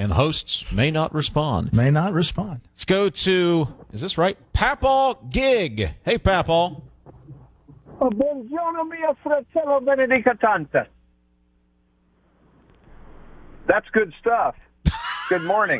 and hosts may not respond. May not respond. Let's go to, is this right? Papaw Gig. Hey, Papaw. Buongiorno mio fratello benedicatante. That's good stuff. Good morning.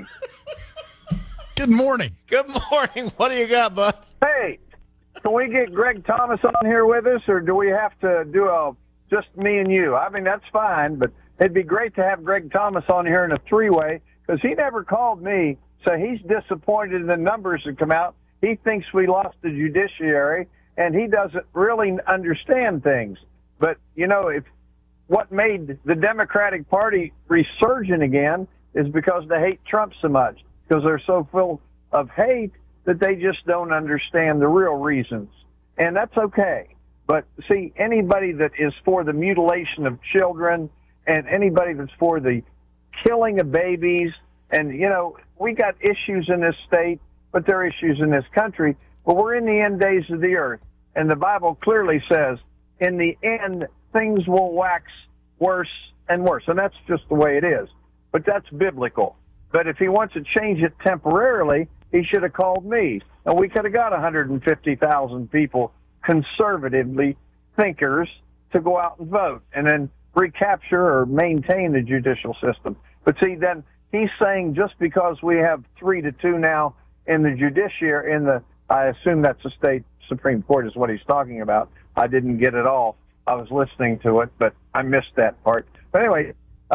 Good morning. Good morning. What do you got, bud? Hey, can we get Greg Thomas on here with us, or do we have to do just me and you? I mean, that's fine, but it'd be great to have Greg Thomas on here in a three-way, because he never called me, so he's disappointed in the numbers that come out. He thinks we lost the judiciary, and he doesn't really understand things. But, you know, if what made the Democratic Party resurgent again is because they hate Trump so much, because they're so full of hate that they just don't understand the real reasons. And that's okay. But, see, anybody that is for the mutilation of children and anybody that's for the killing of babies, and, you know, we got issues in this state, but there are issues in this country. But we're in the end days of the earth. And the Bible clearly says, in the end, things will wax worse and worse. And that's just the way it is. But that's biblical. But if he wants to change it temporarily, he should have called me. And we could have got 150,000 people, conservatively thinkers, to go out and vote and then recapture or maintain the judicial system. But see, then he's saying just because we have 3-2 now in the judiciary, I assume that's the state Supreme Court is what he's talking about. I didn't get it all. I was listening to it, but I missed that part. But anyway,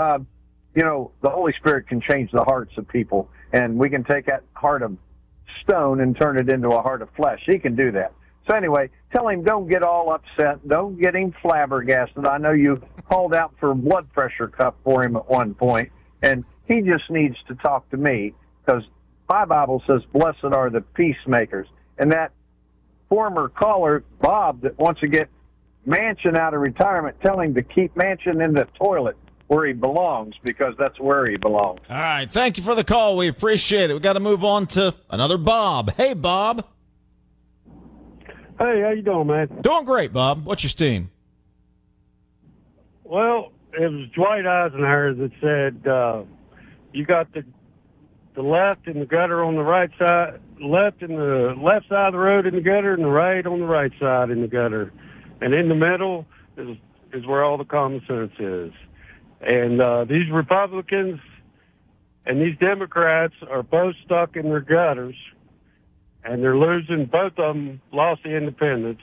you know, the Holy Spirit can change the hearts of people, and we can take that heart of stone and turn it into a heart of flesh. He can do that. So anyway, tell him don't get all upset. Don't get him flabbergasted. I know you called out for a blood pressure cuff for him at one point, and he just needs to talk to me, because my Bible says, blessed are the peacemakers. And that former caller, Bob, that wants to get Manchin out of retirement, tell him to keep Manchin in the toilet where he belongs, because that's where he belongs. All right. Thank you for the call. We appreciate it. We got to move on to another Bob. Hey, Bob. Hey, how you doing, man? Doing great, Bob. What's your steam? Well, it was Dwight Eisenhower that said you got the left in the gutter on the right side, left in the left side of the road in the gutter, and the right on the right side in the gutter. And in the middle is where all the common sense is. And these Republicans and these Democrats are both stuck in their gutters, and they're losing. Both of them lost the independents,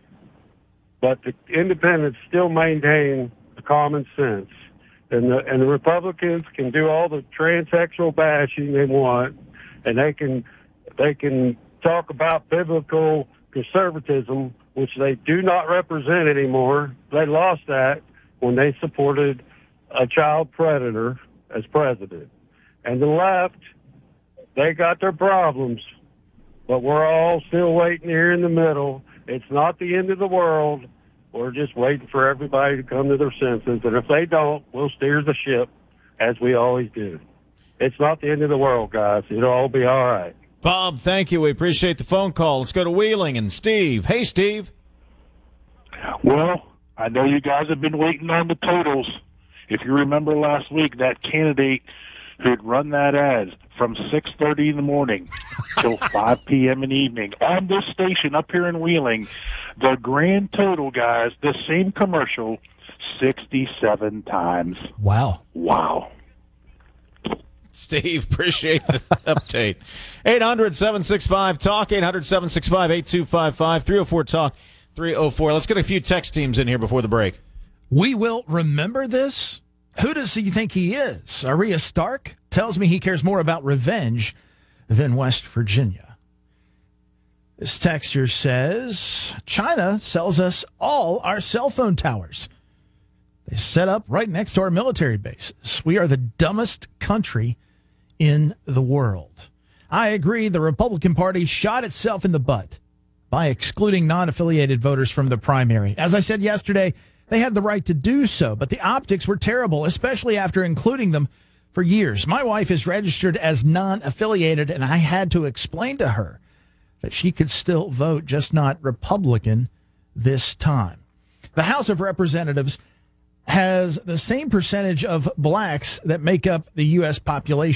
but the independents still maintain the common sense. And the Republicans can do all the transsexual bashing they want, and they can talk about biblical conservatism, which they do not represent anymore. They lost that when they supported a child predator as president. And the left, they got their problems, but we're all still waiting here in the middle. It's not the end of the world. We're just waiting for everybody to come to their senses, and if they don't, we'll steer the ship as we always do. It's not the end of the world, guys. It'll all be all right. Bob, thank you. We appreciate the phone call. Let's go to Wheeling and Steve. Hey, Steve. Well, I know you guys have been waiting on the totals. If you remember last week, that candidate who had run that ad from 6:30 in the morning till 5 p.m. in the evening on this station up here in Wheeling, the grand total, guys, the same commercial, 67 times. Wow. Wow. Steve, appreciate the update. 800-765-TALK, 800-765-8255, 304-TALK, 304. Let's get a few text teams in here before the break. We will remember this. Who does he think he is? Arya Stark tells me he cares more about revenge than West Virginia. This texter says, China sells us all our cell phone towers. They set up right next to our military bases. We are the dumbest country in the world. I agree the Republican Party shot itself in the butt by excluding non-affiliated voters from the primary. As I said yesterday, they had the right to do so, but the optics were terrible, especially after including them for years. My wife is registered as non-affiliated, and I had to explain to her that she could still vote, just not Republican this time. The House of Representatives has the same percentage of blacks that make up the U.S. population.